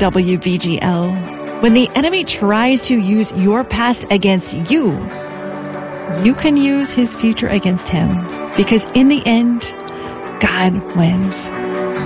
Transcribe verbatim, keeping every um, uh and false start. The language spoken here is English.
W B G L. When the enemy tries to use your past against you, you can use his future against him, because in the end, God wins.